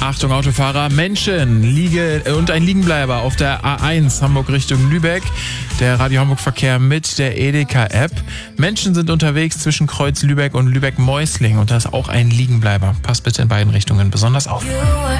Achtung Autofahrer, Menschen und ein Liegenbleiber auf der A1 Hamburg Richtung Lübeck. Der Radio Hamburg Verkehr mit der Edeka-App. Menschen sind unterwegs zwischen Kreuz Lübeck und Lübeck-Meusling und da ist auch ein Liegenbleiber. Passt bitte in beiden Richtungen besonders auf.